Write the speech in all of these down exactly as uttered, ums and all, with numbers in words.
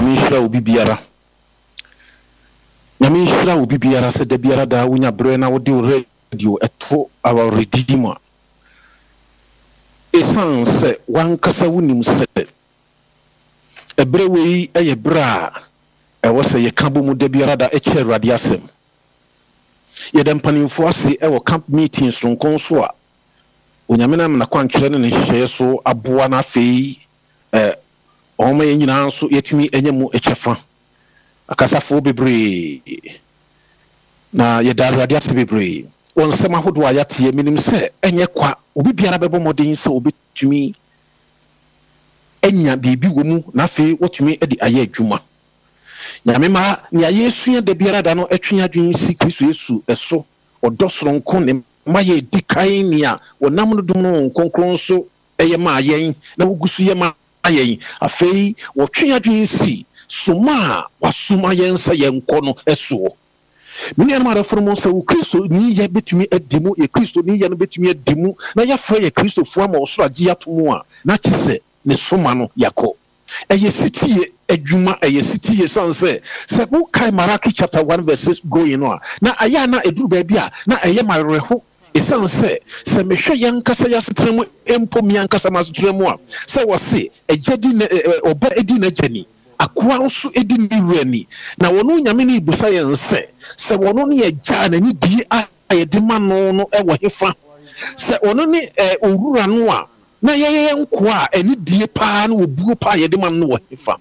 Nyame shira obi biara. Nyame shira obi biara se de biara da wonya bre na wode radio eto our redeemer. Esan se wankasa wonim se ebre wei eye bra e wo se ye kabo mu de biara da eche Awurade asem. Ye dem panimfo ase e wo camp meetings ronkon so a onyame na na kwantwere ne nhyehyeye so aboa na afei eh oma ye nyina so yetumi enyemu echefa akasafo bebre na ye da Awurade ase bebre won sema hodo ayate minim se enye kwa obi biara bebo modin se obetumi enya bibi wo mu na afei wotumi edi aye adwuma nyame ma ni aye sua de biara da no etwenya dwen si Kristo Yesu eso odosronko ne maye dikai ni a wonam no dum no nkonkron so eye ma ayen na wogusu ye ma ayen afei wotwenya dwen si suma wasuma yen se yenko no eso mini anama reformo se wo Kristo ni ye betumi edimu ye Kristo ni ye no betumi edimu na ya fra ye Kristo fo ama osoro agi atomo a na chise ne suma no yako eye sitie adwuma eye sitie sanse se wo kai Maraki chapter one verse six going on na aya na eduru ba bia na eye mareho esanse se mehwe yankasa yasetremu empo miankasa masetremu a se wo se ejedi oba edi na jani akwa nso edi ni rani na wono nyame ni ibusa yense se wono ne eja na ni die ayede ma no no e wo hefa se wono ne owura no a na yeye nko a eni die pa na obuo pa ayede ma no wo hefa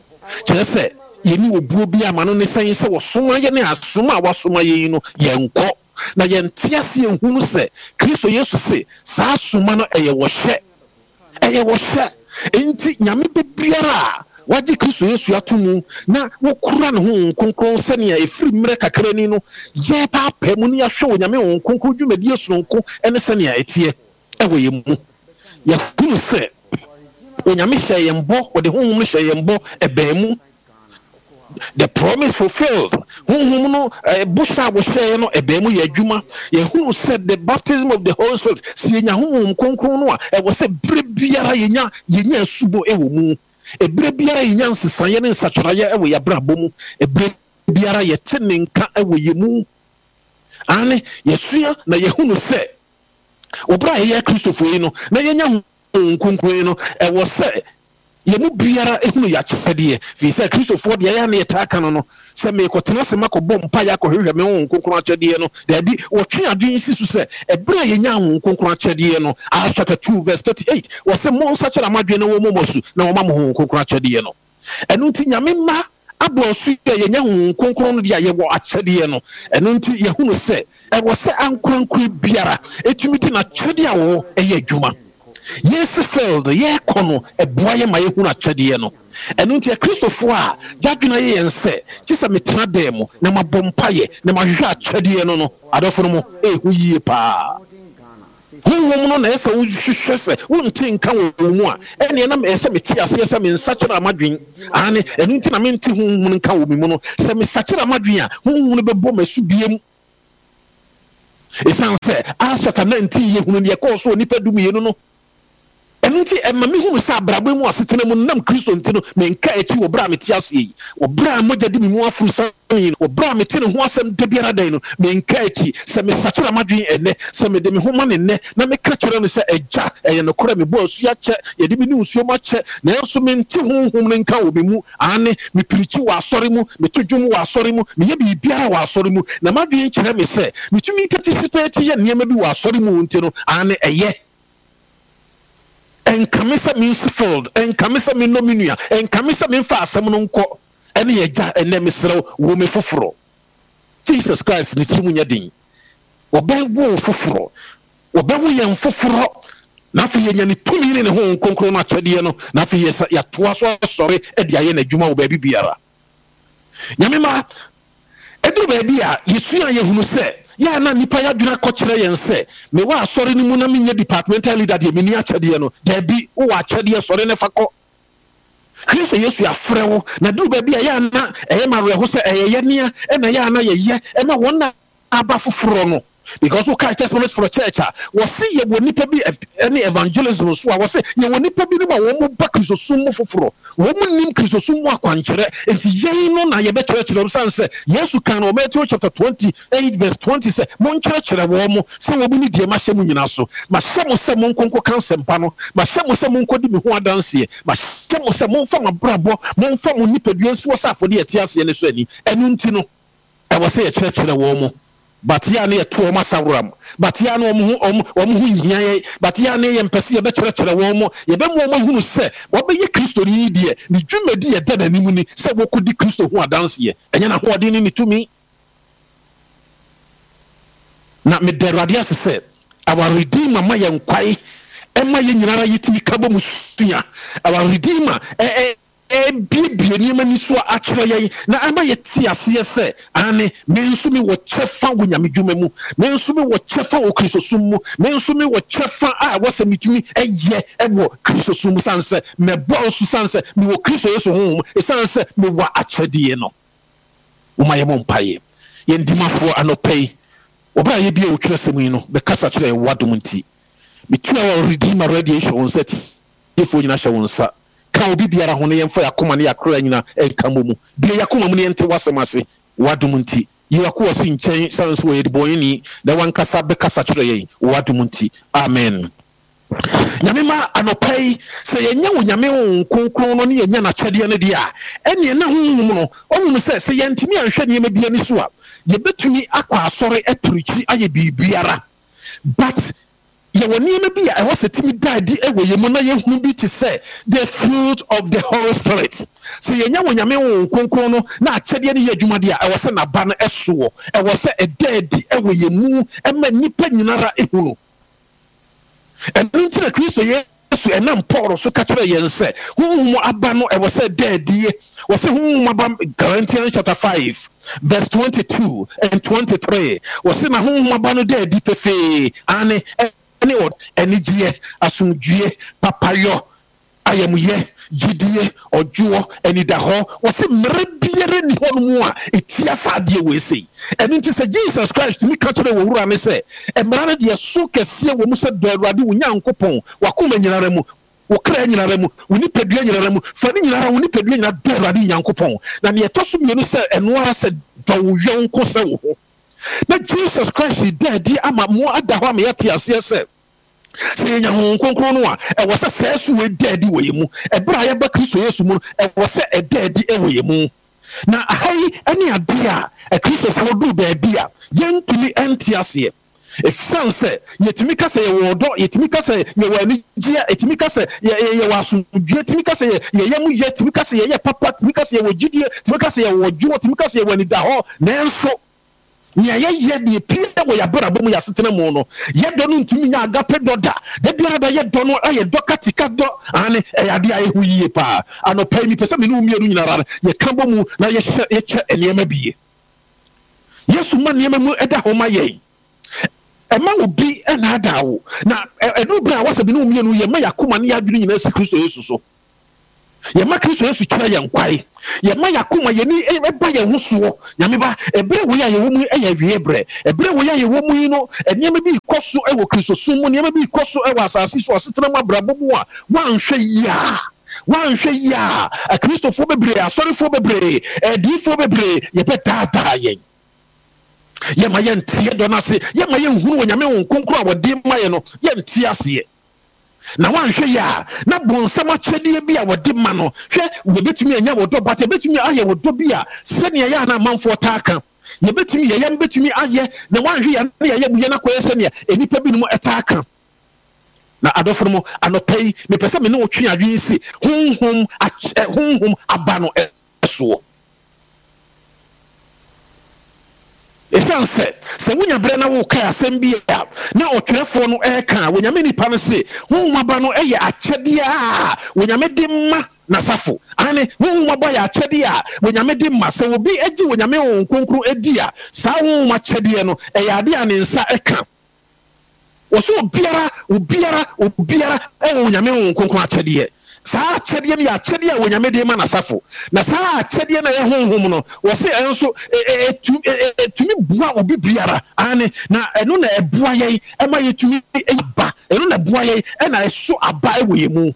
kyese yeni obuo bi amano ne san se wo soma ye ne asoma a wasoma ye no yenko na yentiase ehunu se Kristo Yesu se saa soma no eye wo hye eye wo hye enti nyame bebiara waji Kristo Yesu atumu na wokura ne ho konkron sene ya efiri mre kakra ni no ye pa pa mu ni ahwe nyame ho konkron dwumadi esonko ene sene ya etie ewo ye mu ya kunu se onyame hye yembo wo de ho ho hye yembo ebe mu the promise fulfilled hum no busha wo hye no ebe mu ye adwuma ye hu said the baptism of the Holy Spirit si enya hum konkron no a e wo se bre biara yenya yenya subo ewo mu ebre biara yenya nsesaye ne nsatwaraye ewo ya brabo mu ebre biara ye tenenka ewo ye mu ane yesua na ye hu no se obra ye Kristofo yi no na yenya konkron no e wo se ye mu biara ehunu ya chede fi se Kristofo de ya na yetaka no no se me kotena se makobo mpa ya kohwehwe me ho konkron achede no da bi wo twe adwen sisu se ebra yenya ho konkron achede no Acts chapter two verse thirty-eight wo se mo nsachara madwen no wo momosu na wo ma mo ho konkron achede no enu nti nyame ma abonsu ye yenya ho konkron no de ye wo achede no enu nti ye hunu se e wo se ankrankran biara etumi di na chede a wo eye adwuma yes failed ye kono e boye ma ye hu na chede no enu nti Kristofo a jadwuna ye yense kisa metena dem na mabompaye na mahwe a chede no no adofo no mo ehu yie pa honhom no na esa wo hwehwe se wonti nka wo mu a ene na esa meti ase esa me nsachira amadwen ane enu nti na me nti honhom nka wo mi mu no se me sachira amadwen a honhom no bebo masu biem esan se Acts chapter nineteen ye hunu ne ko so nipa dumiye no no enti emma me hunu sa brabo mu asetena mu nam Kristo ntino me nka echi wo bra meti aso yi wo bra mogya di me mu afuru sani wo bra meti ne ho asem de biara dan no me nka echi se me sachira madwen ene se me de me ho ma ne ne na me ka kyerɛ no se agya eye no kora me bo asu ya kye ye de me ni usuo ma kye na enso me nti honhom ne nka wo be mu ane me pirichi wo asɔre mu me todwom wo asɔre mu me ye bi biara wo asɔre mu na madwen kyerɛ me se me tumi participate ye niema bi wo asɔre mu ntino ane eye en kamisa means filled en kamisa me no minua en kamisa me fa asem no nko ene ye gya ene mesrew wo me foforo Jesus Christ ni timu nya din wo be wo foforo wo be wo ye foforo na fa ye nya ni tumi ne ne ho nkonkro na chede no na fa ye ya toa so sori e dia ye na dwuma wo ba bibiara nyame ma edu ba bia yesu an ye hunu se ya na nipa ya dwuna kokyere yense me wa asori ni mu na menye departmental leader de meni achede no da bi wo wa achede sori ne fakọ Kristo Yesu ya frewo na du ba bia ya na eye mareho se eye ye ne e na ya na ye ye e na wona aba foforo no because we can't testimonies for a church was see ye woni pa bi any evangelism so was say ye woni pa bi no ma wo mo ba Kristosom foforo wo mo nim Kristosom akwankyere enti ye no na ye be kyerɛkyerɛ san say Yesu kan no Matthew chapter twenty-eight verse twenty say mon kyerɛkyerɛ wo mo say wo ni die ma hyɛ mu nyina so ma hyɛ mo sɛ mon konko kan sempa no ma hyɛ mo sɛ mon kodi me ho adanse ma hyɛ mo sɛ mon fa ma brabo mon fa mo nipadua nso wɔ afɔde yɛ te ase ne so ani ɛno nti no ɛwɔ sɛ yɛ kyerɛkyerɛ wo mo but ya ne to o masawram but ya no omo omo hu hia but ya ne ye mpese ye be kyerɛkyerɛ wo mo ye be mo mo hunu sɛ wo be ye Kristo ni die ni dwumadi ye dada ni mu ni sɛ wo kodi Kristo hu adanse ye ɛnya na ho ɔde ni tumi na me derade asese our redeemer ma ye nkwai ɛma ye nyinara yetimi kabo musua our redeemer eh eh bibie ni ma ni so akyerɛ ye na ama ye ti ase se ane me nso mi wo kyefa wo nyame dwuma mu me nso mi wo kyefa wo Kristosum mu me nso mi wo kyefa a wo se mitumi eye ɛwo Kristosum sanse me bo nso sanse mi wo Kristo Yesu ho sanse me wa akyɛdeɛ no wo ma ye mo mpaye ye ndimafo anopai obra ye bia wo twerɛsɛm yi no be kasa kyerɛ wadom nti mitua wa redeemer radiation on set ifo nyina hyɛ wo nsa ka obi biara ho ne yemfa yakoma ne yakra nyina enkambo mu bia yakoma mu ne ente wasɛm ase wadom nti yiwako wasi nkyɛn sanso wo yedibɔn ni da wankasa be kasa kyerɛ yɛn wadom nti amen nyame ma anopai sɛ yɛnya wo nyame wo konkron no ne yɛnya na kyɛdeɛ ne dia ɛne na honhom no ɔmu sɛ sɛ yɛntimi anhwɛ ne yɛma bia ni so a yɛbɛtumi akɔ asɔre apirichi ayɛ biribiara but ye woni me bia e was timi dadi e wo yemu na ye hunu bi te say the fruit of the Holy Spirit so ye nya wo nyame wo konkron no na akyede ne ye adwuma de a e was na ba no eso e was e dadi e wo yemu e ma nipa nyinara e hunu and nti na Kristo Yesu enam Paul so ka kire ye nse honhom aba no e was dadi was honhom aba Galatians chapter five verse twenty-two and twenty-three was na honhom aba no dadi pefe ane any word energy asumdue papayo ayamuye jidie ojuo eni da ho wose mere biere ni ho mu a etia saade we sei eno nti se Jesus Christ mi ka tore wo wura me se emra na de so kese wo mu se do awurade wo nyankopon wakoma nyinara mu wo kra nyinara mu wo ni pedua nyinara mu fa ni nyinara wo ni pedua nyinara do awurade nyankopon na ne eto so mienu se eno ara se do wo yonko se wo ho na Jesus Christ is dead ama mo adaho am yete ase se se nya ho konkron no a e wo se sesu we dead we mu e bra ye ba Kristo Yesu mu e wo se e dead e we mu na ahai ene ade a e Kristo fo do ba bia yentumi enti ase e sanse yetimi ka se ye wodo yetimi ka se ye wani gia yetimi ka se ye ye wasu yetimi ka se ye ye mu yetimi ka se ye papa yetimi ka se ye wogidie yetimi ka se ye wojuo yetimi ka se ye wani da ho nanso nya ye ye de pie wo ya brabo mu ya setena mu no ye do no ntumi nya agape do da de biara da ye do no aye do katika do ane e ya de aye hu yie pa ano pay mi pese me no mienu nyinara ye kambo mu na ye ye che enema biye Yesu ma niema mu eda ho ma ye e ma obi e na ada wo na e do bra wasa bi no mienu ye ma yakoma ne ya dwene nyina si Kristo Yesu so ye ma Kristo Yesu kyerɛ yɛn kwai ye ma yakoma ye ni eba ye ho so nyame ba ebre wo ya ye wo mu e ya wie ebre ebre wo ya ye wo mu yi no enema bi ikoso e wo Kristo so mu enema bi ikoso e wo asase so asetena ma brabo mu a wanhwɛ ya wanhwɛ ya a Kristo fo bebre asɔre fo bebre edi fo bebre ye be dada yɛn ye ma ye ntie do na se ye ma ye nhuru wo nyame wo konkro a wode ma ye no ye ntie ase na wanhwe ya na bonsama kyede bi a wode ma no hwe we betumi anya wodo but betumi aye wodo bi a se ne ya na manfo taaka ye betumi ye yam betumi aye na wanhwe ya na ye buye na koye se ne enipa bi no etaaka na adofo mo anopai me pese me no twe adwen si honhom honhom aba no eso esanse se wunya bre na wo kai asem bi a na otwerefo no e kan wonyame nipa no se honhom no eye akyede a wonyame de ma na safo ane honhom aba ya akyede a wonyame de ma se obi agi wonyame won konkro edi a sa honhom akyede no e ya ade a ne nsa e kan wo so obiara obiara obiara e wonyame won konkro akyede saa akyɛdeɛ no yɛ akyɛdeɛ a wɔnyame de ma n'asafo na saa akyɛdeɛ na yɛ honhom no wɔse ɛnso ɛtumi boa obi biara ane na ɛno na ɛboa yɛn ɛma yɛtumi ba ɛno na ɛboa yɛn ɛna ɛso aba ɛwɔ yɛn mu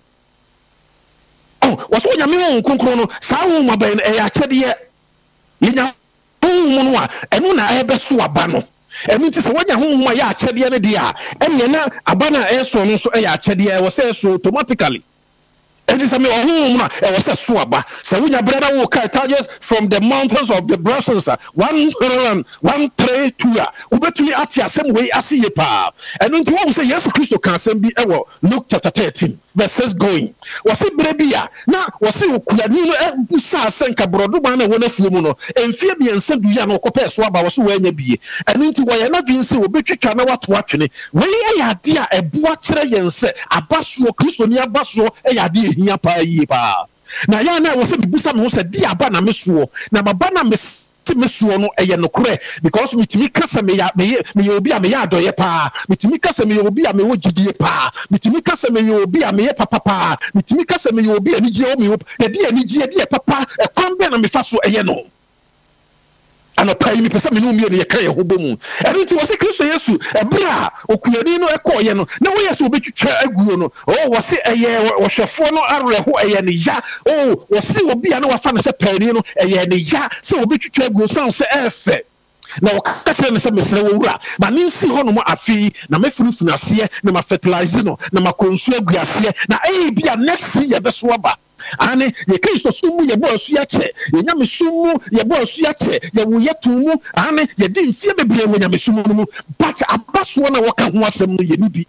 wɔso onyame honhom kronkron no saa honhom aba no ɛyɛ akyɛdeɛ yɛnya honhom no a ɛno na ɛbɛso aba no ɛno nti sɛ wɔnya honhom a yɛ akyɛdeɛ no deɛ a ɛneɛ na aba no a ɛso no nso ɛyɛ akyɛdeɛ ɛwɔ sɛ ɛso automatically and it's a me home na e was a swaba so we brother will tell you from the mountains of the blessings one run one three two ubetumi ati asem we asiye pa and nti wo say Jesus Christ can asem bi e wo Luke chapter thirteen verse six going was it brebia na was it okuani no e sa asenka brodo ma na wona fuo mu no emfie bi ensa du ya no kopɛ swaba was we anya bie and nti wo ye na dwen se obetwitwa na wato atwene we ye ade a eboa kyerɛ yen se abaso Kristo ni abaso e ade hia pa yi pa na ya na wo se bibusa me ho se di aba na meso na baba na me meso no eye no kore because mitimi kasa me ya me me obi a me ya adoye pa mitimi kasa me obi a me wo gidie pa mitimi kasa me obi a me papa pa mitimi kasa me obi a ni gye o me ye di ani gye di papa e kwan be na me fa so eye no ana pai mi pesa me no mi ne yekra ye hobomu eno nti wo se Kristo Yesu ebra okuani no ekoye no na wo Yesu obetwitwa aguo no oh wo se eye wo hwefo no areho eye ne ya oh wo se obi a na wafa ne se pani no eye ne ya se obetwitwa aguo san se efe na wo ka kire ne se mesere wo wura ma ne nsi ho no mo afi na mafurufuna ase na ma fertilize no na ma konsu aguase na eh bia next year beso aba ane ye Kristo sumu ye bo asu ya che ye nyame sumu ye bo asu ya che ye wo yetumu ane ye di mfie bebre wo nyame sumu mu but abaso na woka ho asem no ye ni bi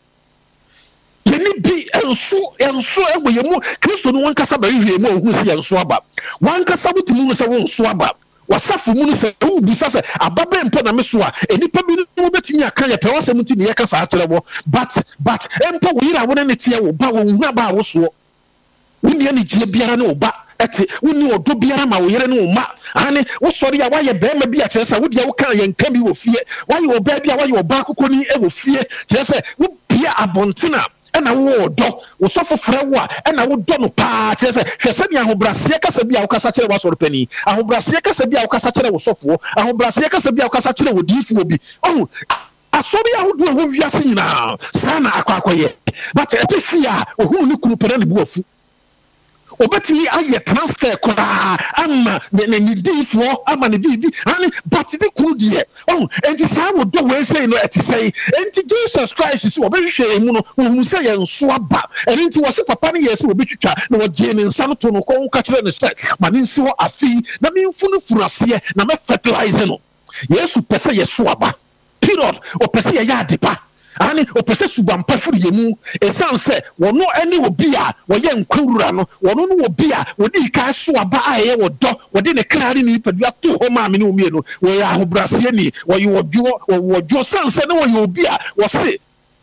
ye ni bi enso enso ebo ye mu Kristo no wankasa ba hwie mu ohu se enso aba wankasa butimu no se wo enso aba wasafu mu no se wo bisa se ababe mpo na meso a enipa bi no betimi aka ye pe wasem nti ne ye kasa akyere wo but but empo wo yira wo ne tie wo ba wo hu ba wo so wuni ani gye biara ne oba ete wuni odo biara ma wo yere ne oma ane wo sori ya waye bema bi a kyeresa wo dia wo kan ye nka bi wo fie waye oba bi a waye oba kokoni e wo fie kyeresa wo bia abontina ena wo odo wo sofo frɛ wo a ena wo do no pa kyeresa hwese ni ahobrase kasa bi a wo kasa kyerɛ wo sori pani ahobrase kasa bi a wo kasa kyerɛ wo sofo ahobrase kasa bi a wo kasa kyerɛ wo difu obi oh asori ya wo do wo wiase nyina sana akwakoye but epefia ohunu ni kunu pere ne bu afu obetimi aye transfer kora ama ne ne difo ama ne bibi ani but the kuru de oh enti sa wo do we say no eti say enti Jesus Christ si obehwehwe mu no wo say ye nso aba enti wo se papa ne ye se obetwitwa na wo je ne nsa no to no ko ka kire ne say ma ne nsi ho afi na me mfunu furase na me fertilize no Yesu pese ye so aba period o pese ye ya adepa ani opese subampa furu yemu esanse wono ani obi a woye nkwura no wono no obi a wodi ka so aba aye wodo wodi ne krari ni padua to ho ma me ne omie no wo ya ahobrase ni wo ye wodwo wodwo sanse ne wo ye obi a wo se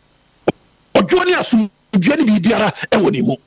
odwo ne asu dua ne bibiara e woni mu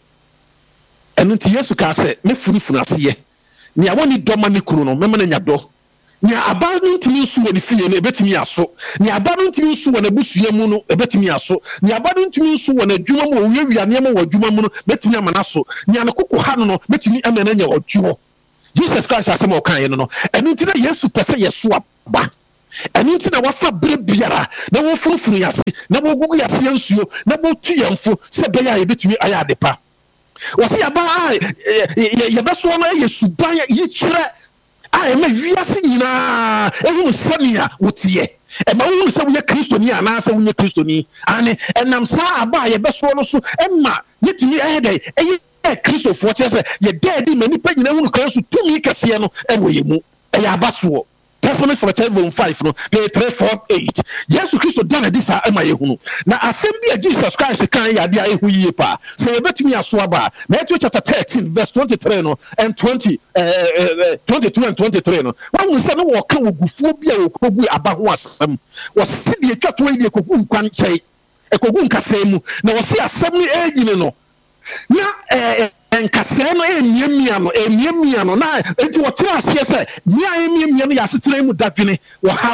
enu ti Yesu ka se me furu furu ase ni awoni doma ne kunu no mema na nyado ni abanu ntimi nsu woni fie no ebetimi aso ni abanu ntimi nsu wona busua mu no ebetimi aso ni abanu ntimi nsu wona adwuma mu owiawia ne ma wadwuma mu no betimi amana so ni anakoko ha no no betimi amana nya odwo Jesus Christ asem o kan ye no no enu nti na Yesu pese yeso aba enu nti na wafa bre biara na wo funfunu yase na wo gugu yase nsuo na wo tu yamfo se be ya ebetimi aya adepa wasi aba ye beso no ye suban ye kire I me wiase nyina ehunu samia wotie e ma wo se wo ye kristoni ana se wo ye kristoni ane enam sa aba ye beso no so emma yetimi ehede eye kristofo tie se ye deadi mani pa nyina hunu kan so tumi kase no e wo ye mu e ya baso Testimony for seven five no page three four eight Yesu Kristo dana disa ema ye hunu na asem bi Jesus Christ kan ya dia ehu yiye pa se ebetumi aso aba Matthew chapter thirteen verse twenty-three no and twenty uh, twenty-two and twenty-three no when say no wo kan ogufuo bi a okogu aba ho asem wo se de twato yi de kogu nkwan kyai ekogu nkasemu na wo se asem ni enyine no na eh enkase no emiamia no emiamia no na enti wo tira ase se mia emiamia no ya setere mu dadwene wo hawo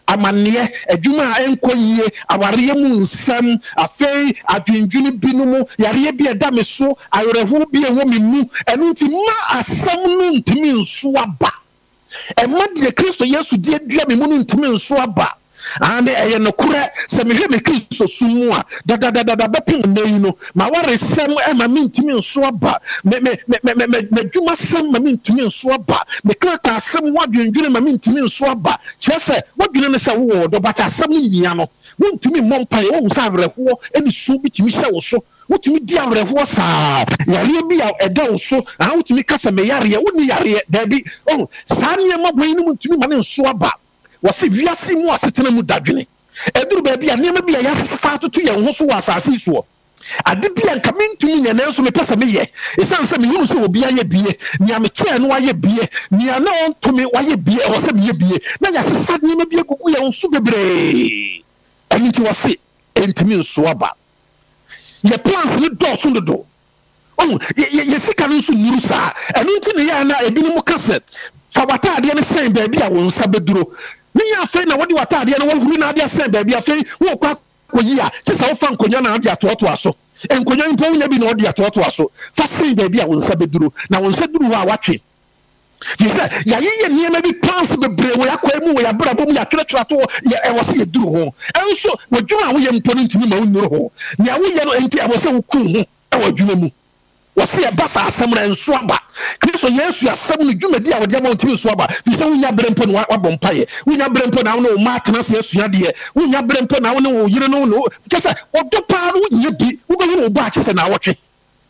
amane adwuma enko yie aware mu nsam afei adwendwene binom yare bi eda me so ayereho bi ewo me mu enu nti ma asam no ntimi nso aba emma de Kristo Yesu die dua me mu no ntimi nso aba ande eye no kure se me hwe me Kristo sumu a da da da da bepin nayi no ma ware sem e ma me ntimi nso aba me me me me me dwuma sem ma me ntimi nso aba me krata sem wadwendwene ma me ntimi nso aba kyese wadwene ne se wo do bata sem nia no wontumi mompa ye wo sa awerɛhoɔ eni su bitumi hyɛ wo so wotumi di awerɛhoɔ saa yare bi a ɛda wo so a wotumi kasa me yare wo ni yare da bi oh saa nneɛma bɔn no ntumi ma ne nso aba wɔse wiase mu asetena mu dadwene ɛduru ba bi a nneɛma bi a yɛafa toto yɛn ho so wɔ asase so ade bi anka mentumi nyɛ nanso me pɛsɛ meyɛ ɛsan sɛ me hunu sɛ obi ayɛ bie nea me kyɛɛ no ayɛ bie nea na ɔntumi wayɛ bie ɛwɔ sɛ meyɛ bie na yɛasesa nneɛma bi agugu yɛn so bebree ɛno nti wɔse ɛntumi nso aba yɛ plans ne dɔɔso dodo ɔhu yɛ sika no nso nnuru saa ɛno nti ne yɛ na ebinom ka sɛ fa w'ataadeɛ no sɛn baabi a wo nsa bɛduro ne nya afei na wɔde w'ataadeɛ no wɔhuru na adeɛ sɛn baabi afei wɔkɔ akɔyi a kyɛ sɛ wofa nkonnwa na ade atoatoa so nkonnwa mpo wonya bi na ɔde atoatoa so fa sɛn baabi a wo nsa bɛduro na wo nsa duru hɔ a watwe fi sɛ yɛyɛ nneɛma bi plans bebree wɔ yɛakɔa mu wɔ yɛabrabɔ mu yɛatwerɛtwerɛ to ɛwɔ sɛ yɛduru ho ɛnso wɔdwuma a woyɛ mpo no ntimi ma wonnuru ho nea woyɛ no enti ɛwɔ sɛ woku ho ɛwɔ adwuma mu wɔse yɛba saa asɛm no nso aba Kristo Yesu asɛm no dwumadi a wɔde ama ntimi nso aba fi sɛ wonya berɛ mpo na wabɔ mpayɛ wonya berɛ mpo na wo ne wo ma atena se asua deɛ wonya berɛ mpo na wo ne wo yere no no kyɛ sɛ ɔdɔ paa no wonya bi wobɛhu wo ba akye sɛ na awɔtwe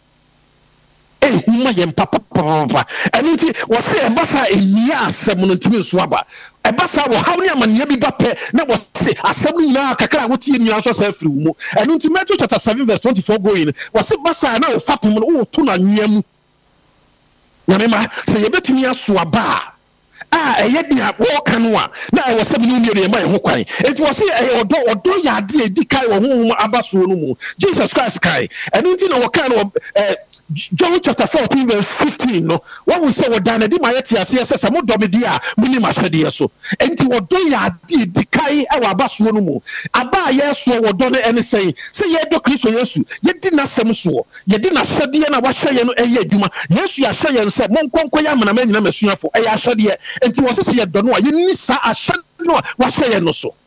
ehuma yɛn papa papa ɛno nti wɔse ɛba saa ennia asɛm no ntimi nso aba ɛba saa wɔ haw ne amanneɛ bi ba pɛ na wɔse asɛm no nyinaa kakra a wotie nyinaa nso sɛ afiri wo mu ɛno nti Matthew chapter seven verse twenty-four going wɔse ba saa na wofa pom no woto no anwea mu nyamema sɛ yɛbɛtumi aso aba a ɛyɛ dia wɔka no a na ɛwɔ sɛ bi no ne yɛma yɛ ho kwan enti wɔse ɛyɛ ɔdɔ ɔdɔ yɛ ade edi kai wɔ honhom aba so no mu Jesus Christ kai ɛno nti na wɔka no ɛ John chapter fourteen verse fifteen no what we say wodan na di ma yete ase ese se mo do me di a muni ma hwede so enti wodo ya ade di kai e wa baso no mu aba yeso wodo no ene sei se ye do Kristo Yesu ye di na sem so ye di na hwede na wa hweye no eye adwuma Yesu ya hweye no se mo nkonko ya amana manyina masuafo e ya hwede enti wo se ye do no a ye ni sa ahwede no wa hweye no so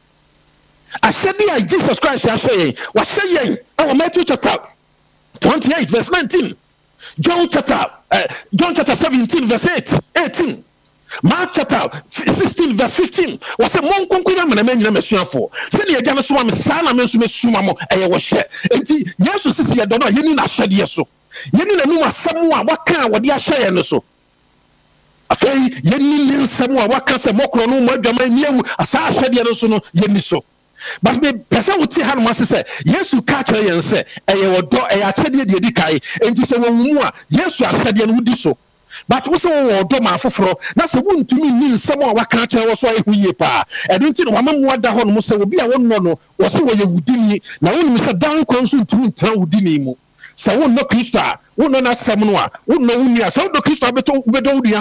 ahwede a Jesus Christ ya hweye wa hweye e wo Matthew chapter twenty-eight verse nineteen, John chapter uh, John chapter seventeen verse eight, eighteen, Mark chapter sixteen verse fifteen. Was a monk conquer man and masuafo. Send your Janus one son and Sumamo, a was share. And yes, sister, I don't know, you need not shed yes so. You need a new someone, what kind what they are sharing so. A fay, you need someone, what can some more chrono, my German, a sa shed yes no, ye so. But me person would say how much say Yesu catch her and say eh wodo eh achede de di kai enti se wo mu a Yesu asede no di so but wo se wo wodo ma foforo na se wontumi ni nsem a waka catch her wo so ehuye pa edu nti no mama mu ada ho no se obi a wo no no wo se wo ye wudini na wo nim se dan kon so ntumi ntra wudini mu se wo no Kristo a wo no na sem no a wo no wuni a se wo do Kristo abeto bedo wudua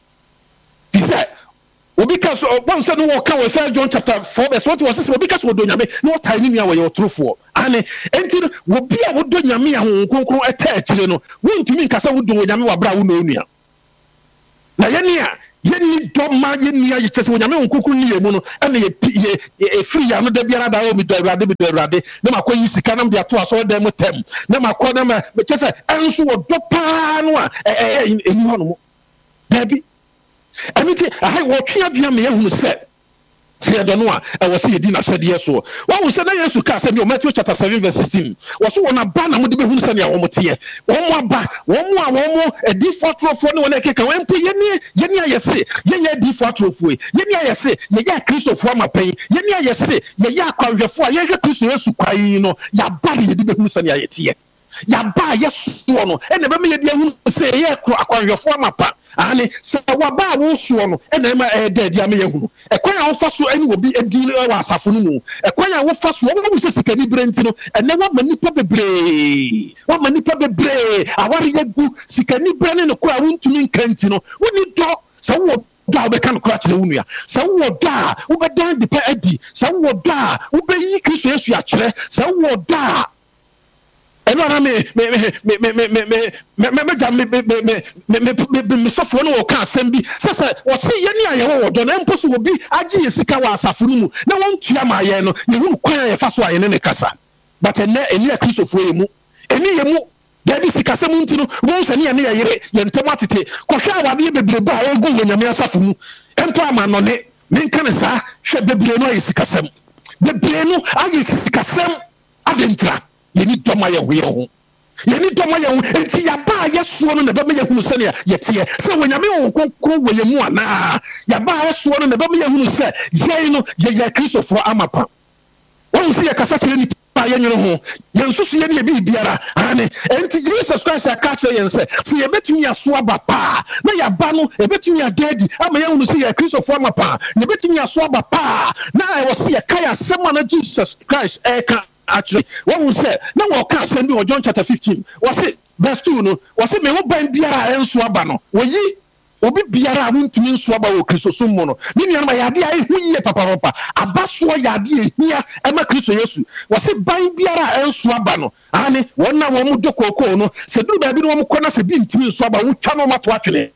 fi se because one said no can we first John chapter four verse what was this because we do nyame no tiny me we trufo ane enti wo bia wo do nyame a honkonkron etachire no wontumi nkasa wo do nyame wa bra wo no onua na yene a yeni do ma yeni a yechese wo nyame honkonkron ni yemu no ane ye e free ya no da biara da wo mi do awrade mi do awrade na makoyi sika na me ato aso da mu tem na makọ na me chese enso wo do pa no a eni hono mo dabi Amiti I watch you be me who said say don't know I was see dinner said yes so what we said yes to cast me Matthew chapter seven verse sixteen was so on a ban na mo de be hu say ya wo motie wo mo aba wo mo a wo mo e di fotrofo ne wona keka wempo ye ne ye ne ayese ye nya di fotrofo ye ne ayese ye ya Christopher mapen ye ne ayese ye ya akwanhwefo a ye hwe Kristo Yesu kwai no ya ba ye de be hu say ya yete ya ba yeso no e na be me ye de hu say ye akwanhwefo amapa ani se wa ba wo so no e na ma e da dia me yehunu e kwan a wo fa so ani obi edi wa asafo no mu e kwan a wo fa so wo wo se sikani brenti no e na wa manipa bebre wa manipa bebre aware yegu sikani brene no ko a wontumi nkanti no woni do se wo da be kan kura kire wunua sa wo da wo be dan de pa adi sa wo da wo be yi Kristo Yesu a kire sa wo da eno ara me me me me me me me me me ja me me me me me me sofo no wo ka asem bi se se wo se ye ni aye wo do na mpo so obi agi yesika wa asafo mu na won tua ma ye no ye hu kwan ye fa so aye ne ne kasa but ene eni Kristo fo ye mu eni ye mu Debi sikasem ntino won se ne ye ne yere ye ntem atete kohwe awade bebrebe a egu nyame asafo mu empo ama no ne menka ne sa hwe bebre no aye sikasem bebre no aye sikasem adentra ye ni doma ye hoye ho ye ni doma ye ho enti ya ba yesuo no na be me ye hunu se ne ye tie se wonyame won kokro wo ye mu ana ya ba yesuo no na be me ye hunu se ye no ye ye Kristo fo amapa won se ye kasa kire ni ye nwere ho yensusu ye ne bi biara ane enti Jesus Christ akache yense se ye betumi aso aba pa na ya ba no e betumi adadi ama ye hunu se ye Kristo fo amapa ye betumi aso aba pa na e wo se ye kaya sema na Jesus Christ e ka actually what we say na wo ka send me John chapter fifteen was it verse two no was it me wo ban biara enso aba no wo yi obi biara wontumi nso aba wo Kristo so mo no ni nua ma yade ai hu yie papa papa abaso yade ehia e ma Kristo Yesu was it ban biara enso aba no ane wona wo mu dokoko no se duru ba bi no wo kɔ na se bi ntumi nso aba wo twa no mato atwene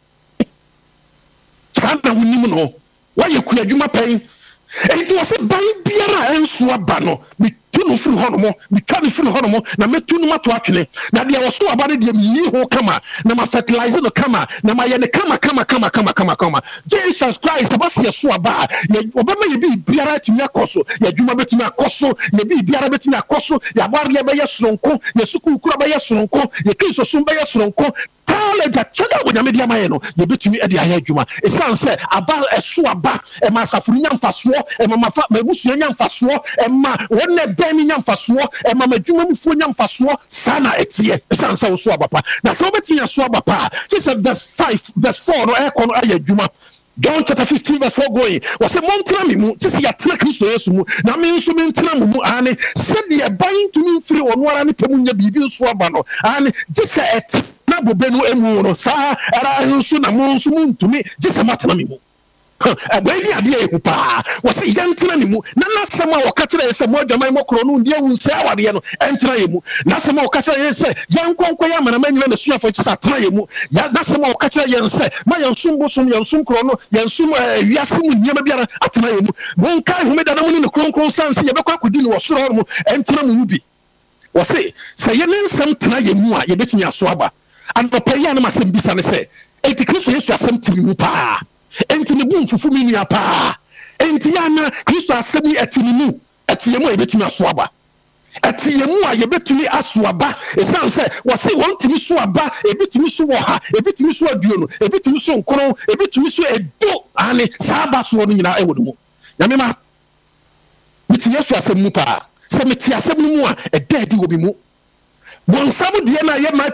sana wonim no wa ye ku adwuma pai enti was it ban biara enso aba no tunu firi hono mi twa firi hono na metunu mato atwene na de woso abade de mi ho kama na ma fertilize no kama na ma ye ne kama kama kama kama kama kama Jesus Christ abase yeso aba ye obema ye bi biara tumi akoso ye dwuma betumi akoso ye bi biara betumi akoso ya bware ye be yesronko ye suku kura be yesronko ye Kristo sum be yesronko tale ja chada wonya media maye no ye betumi e de aya dwuma e san se aba eso aba e ma safuru nyamfaso e ma mafa mabusu nyamfaso e ma wonne bemi nyamfaso e ma madwuma mu fo nyamfaso sana etie e san se wo so abapa na se obetumi aso abapa Jesus verse five verse four no e kono aya dwuma John chapter fifteen verse four going was a montra me mu tisi ya tena Kristo Yesu mu na me nso me ntena mu ane se de ban to me free ono ara ne pemu nya bibi nso aba no ane gise et na bobenu emu no sa ara nso na mo nso mu ntumi gise matena me mu abani ade e kupa was yantena ne mu na nasema wakatira yese mo adwamai mokro no ndie wunse awade no entena ye mu nasema wakatira yese yankonkwa ya mana manyina na suafo kisa tena ye mu ya nasema wakatira yense ma yansum bosum yansum kro no yansum wiase mu nyema biara atena ye mu monkai humeda na mu ne kronkron sanse ye bekwa kodi ne wosoro mu entena mu bi wose se ye nensem tena ye mu a ye betumi aso aba anopa ya na masem bisa ne se enti Kristo Yesu asem timi mu pa enti ne bum fufu mi nua pa enti ya na Kristo asemi etinimu etiyemu e betumi aso aba etiyemu a ye betumi aso aba esan se wose won timi so aba e betumi so wo ha e betumi so aduo no e betumi so nkoro e betumi so edo ane saba so no nyina e wodo mu nyame ma miti Yesu asemu pa se miti asemu mu a e dedi wo bi mu bon sabu de na ye ma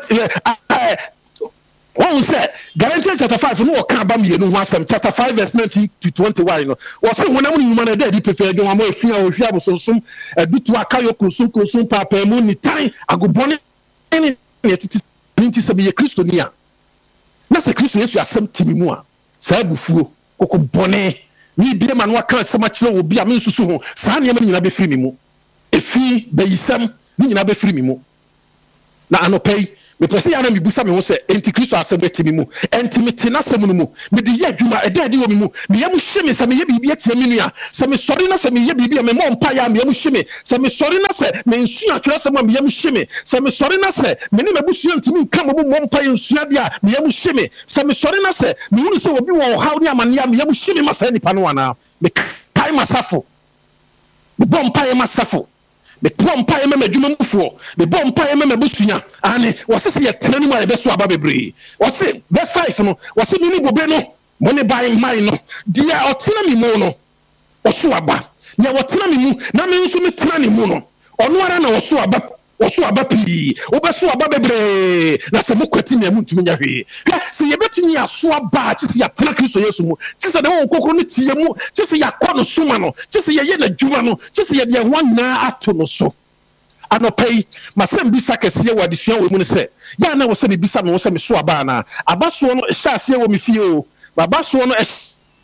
one said, Galatians chapter five, no can bam you know chapter five, verse nineteen to twenty-one. Or say when I'm man a dead, prefer you more fear or fear so soon, a bit to a kayo kusum kusum papa moon time, I go bonnet any twenty seven year Christonia. That's a Christian, you are some Timmy Moa, Sabufu, Coco Bonnet, me be a man what can't so much will be a means to soon, Sanya Mina be free me more. A fee, be some, Nina be free me more. Now I no pay. Me pese ya na me busa me ho se enti Kristo asem betimi mu enti me tena asem no mu me de ye adwuma e de de wo me mu me yam hye se me ye bibi atia me nua se me sori na se me ye bibi me mo mpa ya me yam hye se me sori na se me nsu atwere se me yam hye se me sori na se me ne mabusu ntimi nka mo mo mpa ye nsu dia me yam hye se me sori na se me hu se obi wo haw ni amane ya me yam hye ma sa nipa no ana me kai masafo me bom mpa ye masafo me pompa ema madwuma mufo me bompa ema mabusunya ane wose se yetena ni ma yebeso aba bebre wose verse five no wose mi ni bobe no mo ne bai mai no dia otena mi mu no oso aba nya wotena mi mu na me nso me tena ni mu no ono ara na oso aba oso aba pi obeso aba bebre na se mokwati na mu ntumi nya hwe se yebetumi aso aba tisi ya tena Kristo Yesu mu tisi de won kokoro ne tie mu tisi ya kwa no suma no tisi ye ye na dwuma no tisi ye de wan na ato no so anopai masem bisa kese wa desua we mu ne se ya na wo se me bisa me wo se me so aba na aba so no hya se wo me fie o baba so no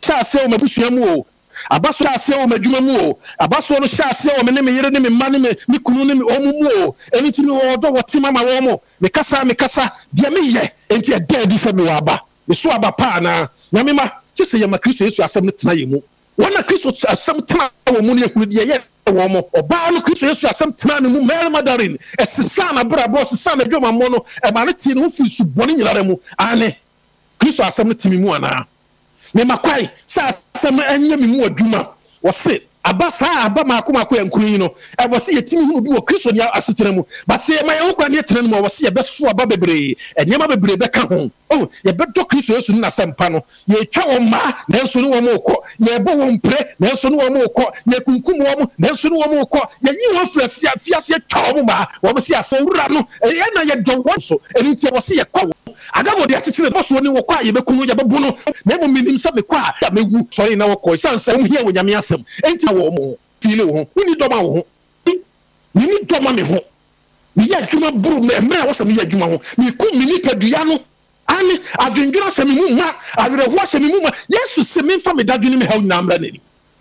ase o mabusua mu o abaso ase o madwuma mu o abaso no ase o me ne me yere ne me ma ne me kunu ne me omu mu o eni ti me wo do wotima ma wo mo me kasa me kasa de me ye enti e da di fa me wa aba me so aba pa na nyame ma kise ye ma Kristo Yesu asem ne tena ye mu wana Kristo asem tena wo mu ne ehunu de ye wo mo oba no Kristo Yesu asem tena ne mu Mary Magdalene esesa na bra boss sa na dwoma mo no e ma ne ti no fi su boni nyinara mu ane Kristo asem ne timi mu ana me makwai sa asem anya mi mu adwuma wo se aba sa aba mako mako yankunu yi no e wo se yetimi hunu bi wo Kristo ne asetena mu ba se ma ye kwa ne tena mu wo se ye beso aba bebre enyema bebre be ka ho oh ye be do Kristo Yesu na sempa no ye twa wo ma na nso ne wo mo ko ye bo wo mpre na nso ne wo mo ko ye kunkum wo mo na nso ne wo mo ko ye yi wo frasi afiase twa wo ma wo mo se asawura no ye na ye do wo so eni tie wo se ye kwa adamo de atitire bo so ni wo kwa ye be kunu ye be bu no na mo minim se be kwa ya megu sorry na wo ko sansa wo hia wo nyame asem enti wo mo feel wo ho ni do ma wo ho ni ni do ma me ho ni ya djuma buru me me wo se me ya djuma ho ni ku mi ni padua no ani adwendwura se me mu ma awere ho se me mu ma Yesu se me fa me dadwini me ha nyina amra nani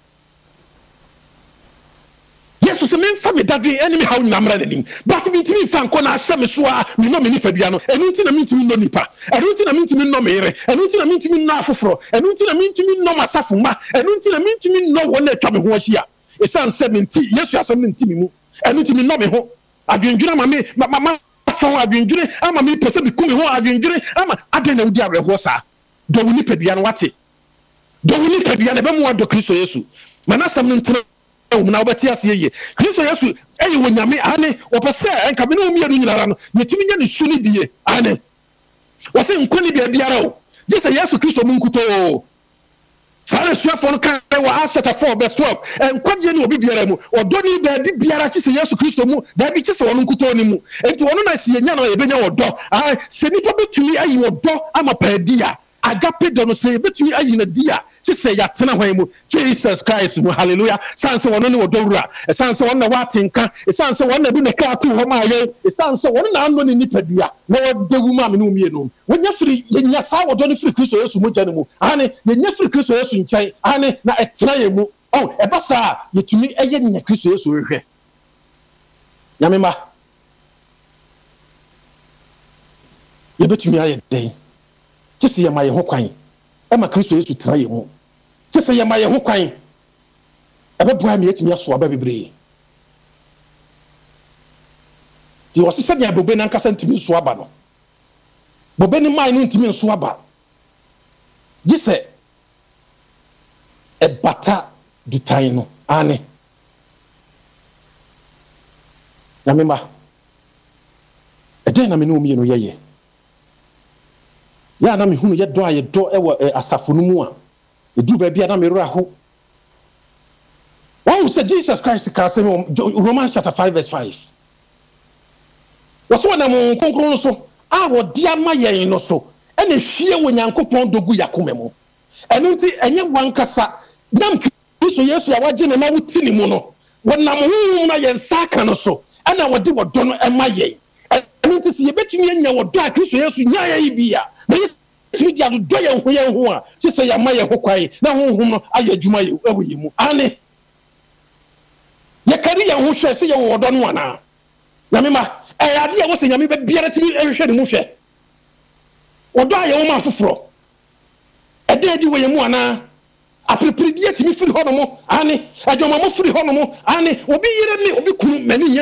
Yesu se me fa me dadwini eni me ha nyina amra nani but me ntimi fa nko na asem so a me no me ni padua no enu nti na me ntimi no nipa enu nti na me ntimi no me yere enu nti na me ntimi no afoforo enu nti na me ntimi no masafo ma enu nti na me ntimi no wona atwa me ho ahia esan se me nti Yesu asem me ntimi mu enu ntimi no me ho adwendwura ma me ma fon adwendwure ama me pese bi kumi ho adwendwure ama aden na wudi areho sa do woni padua no wate do woni padua na be mu ado Kristo Yesu manasam no ntena wo na obeti ase ye Kristo Yesu eyi wonyame ane wo pese enka me no mi adu nyinara no yetimi nya ne suni biye ane wo se nkoni bia biara o je se Yesu Kristo mu nkuto sare suafo no kan wa Acts four verse twelve enkwagye ne obi biara mu odoni ba bi biara chi se Yesu Kristo mu da bi chi se wono nkuto ni mu enti wono na se yenya na yebenya wodo ah se nipa betumi ayi wodo ama paadia agape do no se betumi ayi na dia chi se ya tena hwan mu Jesus Christ mu hallelujah sanse wono ne wodo wura sanse wono na watinka sanse wono na bi ne ka ku ho ma ye sanse wono na anno ni nipadua na wodewu ma me no mie no wonya firi yenya sa wodo ne firi Kristo Yesu mu gya ne mu ane yenya firi Kristo Yesu nkyai ane na etena ye mu oh eba sa yetumi eye nya Kristo Yesu hwehwe nyamema ye betumi aye den kisi ye ma ye ho kwan e ma Kristo Yesu tena ye mu kisi ye ma ye ho kwan e be boa me yetumi aso aba bebre di wasisa dia bobe na nkasa ntimi so aba no bobe ni mai no ntimi so aba gise e bata dutai no ane na memba e den na me no mi no yeye ya na me hunu ye do aye do e wo asafo no mu a e du ba bia na me rura ho why say Jesus Christ ka say Romans chapter five verse five waso na mo konkron so a wo dia ma yen no so e na hwie wo Nyankopɔn dogu yakoma mu eno nti enye wankasa nam Kristo Yesu ya wagye ne ma wuti ni mu no wonam hu na yen saka no so e na wode wodo no e ma yen eno nti se ye betumi anya wodo a Kristo Yesu nya ya ibia na ye tumi dia do yen ho yen ho a se se ya ma ye ho kwai na honhom no aye dwuma ye awoye mu ane ye kari ye ho hwe se ye wodo no ana na mema e ade ye wo se nyame be biara timi ehwe ne mu hwe wodo aye wo ma foforo e de di wo ye mu ana aprepredie timi firi ho no mo ane adwoma mo firi ho no mo ane obi yire ne obi kunu mani